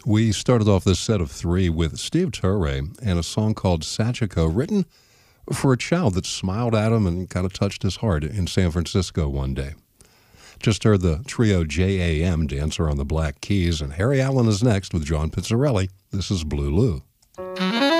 We started off this set of three with Steve Turre and a song called Sachiko, written for a child that smiled at him and kind of touched his heart in San Francisco one day. Just heard the trio JAM, Dancer on the Black Keys, and Harry Allen is next with John Pizzarelli. This is Blue Lou.